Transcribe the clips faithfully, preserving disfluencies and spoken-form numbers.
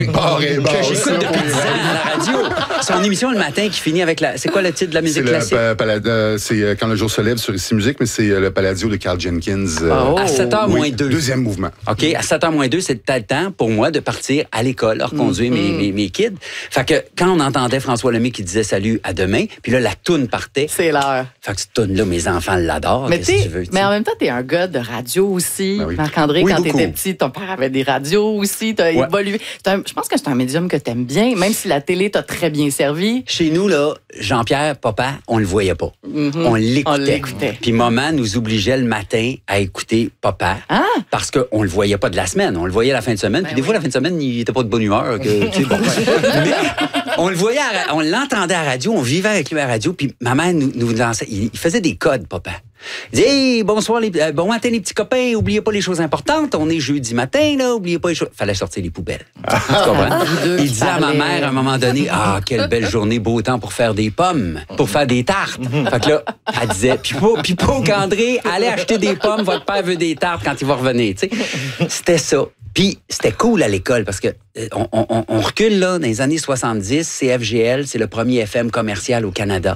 Bar et bar. Que j'écoute depuis dix ans à la radio. Son émission le matin qui finit avec la... C'est quoi le titre de la musique c'est classique? Le, pala, euh, c'est Quand le jour se lève sur Ici Musique, mais c'est le Palladio de Carl Jenkins. Euh, oh. À sept heures moins deux. Deuxième mouvement. OK, à sept heures moins deux, c'était le temps pour moi de partir à l'école, leur conduire mm-hmm. mes, mes, mes kids. Fait que quand on entendait François Lemay qui disait salut, à demain, puis là, la toune partait. C'est l'heure. Fait que cette toune-là, mes enfants l'adorent. Mais, qu'est-ce que tu veux, mais en même temps, t'es un gars de radio aussi. Ben oui. Marc-André, oui, quand beaucoup. t'étais petit, ton père avait des radios aussi. T'as ouais. évolué. Un, je pense que c'est un médium que t'aimes bien, même si la télé t'a très bien servi. Chez nous, là, Jean-Pierre, papa, on le voyait pas. Mm-hmm. On l'écoutait. On l'écoutait. Puis maman nous obligeait le matin à écouter papa. Ah. Parce qu'on le voyait pas de la semaine. On le voyait la fin de semaine. Ben Puis des oui. fois, la fin de semaine, il était pas de bonne humeur. Que, tu sais, bon. Mais on le voyait, à, on l'entendait à la radio, on vivait avec lui à la radio. Puis maman nous, nous lançait. Il, il faisait des codes, papa. Il dit hey, bonsoir, les, euh, bon matin, les petits copains. Oubliez pas les choses importantes. On est jeudi matin, là. Oubliez pas les choses. Fallait sortir les poubelles. Ah. Tu comprends? Ah, il disait à ma mère à un moment donné ah, quelle belle journée, beau temps pour faire des pommes, pour faire des tartes. Fait que là, elle disait Pipo, Pipo, qu'André, allez acheter des pommes. Votre père veut des tartes quand il va revenir. Tu sais, c'était ça. Puis c'était cool à l'école parce que on, on, on recule là dans les années soixante-dix. C F G L, c'est le premier F M commercial au Canada.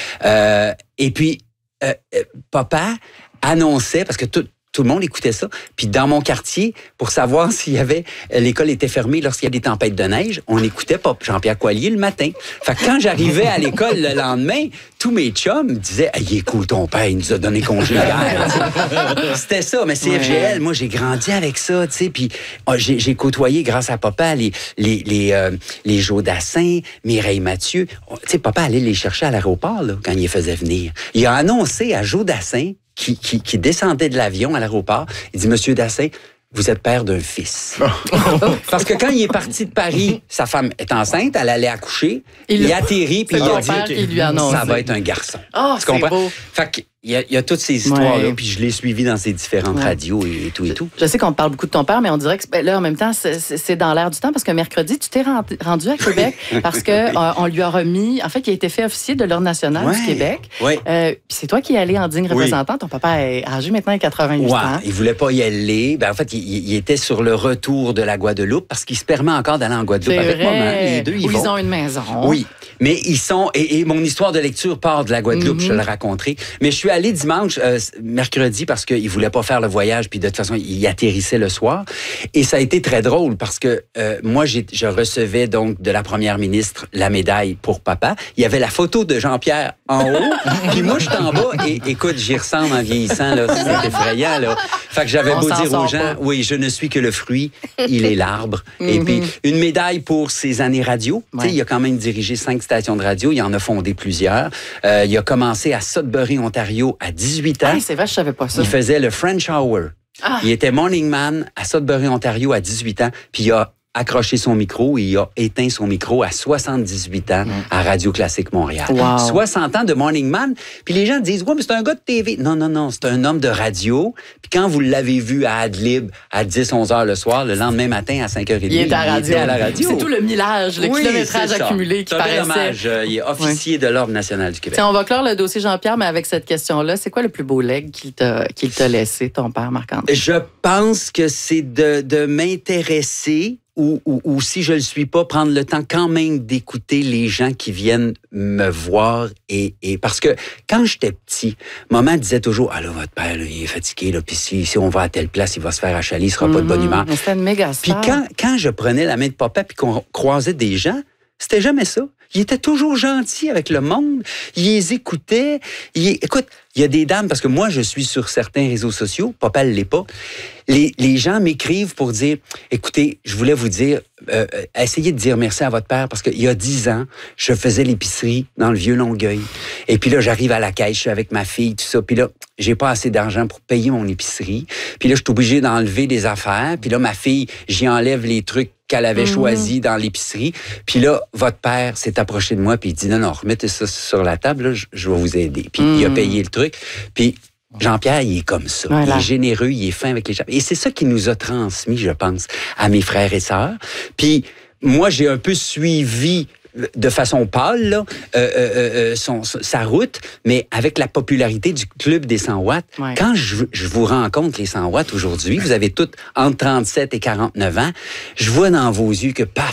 Euh, et puis Euh, euh, papa annonçait, parce que tout, tout le monde écoutait ça, puis dans mon quartier, pour savoir s'il y avait, l'école était fermée lorsqu'il y a des tempêtes de neige, on écoutait pas Jean-Pierre Coallier le matin. Fait que quand j'arrivais à l'école le lendemain, tous mes chums me disaient hey, « Il est cool ton père, il nous a donné congé hier. » C'était ça, mais C F G L, moi j'ai grandi avec ça, tu sais, puis oh, j'ai, j'ai côtoyé grâce à papa les, les, les, euh, les Joe Dassin, Mireille Mathieu. Tu sais, papa allait les chercher à l'aéroport là, quand il les faisait venir. Il a annoncé à Joe Dassin Qui, qui, qui descendait de l'avion à l'aéroport. Il dit, Monsieur Dassin, vous êtes père d'un fils. Parce que quand il est parti de Paris, sa femme est enceinte, elle allait accoucher, il, il atterrit, puis il a dit, qui lui annonce. Ça va être un garçon. Oh, tu comprends? Beau. Fait que, il y, a, il y a toutes ces histoires-là, ouais. puis je l'ai suivi dans ces différentes ouais. radios et, et tout et tout. Je sais qu'on parle beaucoup de ton père, mais on dirait que ben là, en même temps, c'est, c'est dans l'air du temps, parce que mercredi, tu t'es rendu à Québec parce que euh, on lui a remis, en fait, il a été fait officier de l'Ordre national ouais. du Québec. Ouais. Euh, puis c'est toi qui es allé en digne représentant. Oui. Ton papa est âgé maintenant, il a quatre-vingt-huit ouais. ans. Il voulait pas y aller. Ben, en fait, il, il était sur le retour de la Guadeloupe parce qu'il se permet encore d'aller en Guadeloupe c'est avec vrai. maman. Les deux, ils, Où vont. Ils ont une maison. Oui. Mais ils sont... Et, et mon histoire de lecture part de la Guadeloupe, mm-hmm. je te le raconterai. Mais je suis allé dimanche, euh, mercredi, parce qu'il voulait pas faire le voyage, puis de toute façon, il atterrissait le soir. Et ça a été très drôle, parce que euh, moi, j'ai, je recevais donc de la première ministre la médaille pour papa. Il y avait la photo de Jean-Pierre en haut, puis moi, j'étais en bas, et écoute, j'y ressemble en vieillissant, là. C'est effrayant, là. Fait que j'avais On beau dire aux gens, pas. oui, je ne suis que le fruit, il est l'arbre. Mm-hmm. Et puis, une médaille pour ses années radio. Ouais. Tu sais, il a quand même dirigé cinq stations de radio, il en a fondé plusieurs. Euh, il a commencé à Sudbury, Ontario, à dix-huit ans. Ah, c'est vrai, je savais pas ça. Il faisait le French Hour. Ah. Il était morning man à Sudbury, Ontario, à dix-huit ans, puis il a accroché son micro et il a éteint son micro à soixante-dix-huit ans mmh. à Radio Classique Montréal. Wow. soixante ans de morning man. Puis les gens disent, ouais, mais c'est un gars de T V. Non, non, non, c'est un homme de radio. Puis quand vous l'avez vu à Adlib à dix, onze heures le soir, le lendemain matin à cinq heures trente, il, est à, il radio. était à la radio. C'est tout le millage, le oui, kilométrage accumulé qui paraissait. Dommage. Il est officier ouais. de l'Ordre national du Québec. T'sais, on va clore le dossier Jean-Pierre, mais avec cette question-là, c'est quoi le plus beau legs qu'il t'a, qu'il t'a laissé, ton père, Marc-André? Je pense que c'est de, de m'intéresser Ou, ou, ou si je le suis pas, prendre le temps quand même d'écouter les gens qui viennent me voir. Et, et parce que quand j'étais petit, maman disait toujours, ah là, votre père, là, il est fatigué, là, puis si, si on va à telle place, il va se faire achaler, il sera mm-hmm. pas de bonne humeur. Mais c'était une méga Puis quand, quand je prenais la main de papa puis qu'on croisait des gens, c'était jamais ça. Il était toujours gentil avec le monde. Il les écoutait. Il, écoute, il y a des dames, parce que moi, je suis sur certains réseaux sociaux, papa ne l'est pas. Les, les gens m'écrivent pour dire, écoutez, je voulais vous dire, euh, essayez de dire merci à votre père, parce qu'il y a dix ans, je faisais l'épicerie dans le Vieux-Longueuil. Et puis là, j'arrive à la caisse, je suis avec ma fille, tout ça. Puis là, j'ai pas assez d'argent pour payer mon épicerie. Puis là, je suis obligé d'enlever des affaires. Puis là, ma fille, j'y enlève les trucs qu'elle avait mmh. choisi dans l'épicerie. Puis là, votre père s'est approché de moi puis il dit, non, non, remettez ça sur la table, là, je, je vais vous aider. Puis mmh. il a payé le truc. Puis Jean-Pierre, il est comme ça. Voilà. Il est généreux, il est fin avec les gens. Et c'est ça qui nous a transmis, je pense, à mes frères et sœurs. Puis moi, j'ai un peu suivi de façon pâle, là, euh, euh, euh, son, sa route, mais avec la popularité du Club des cent watts, ouais. quand je, je vous rencontre les cent watts aujourd'hui, vous avez toutes entre trente-sept et quarante-neuf ans, je vois dans vos yeux que, paf,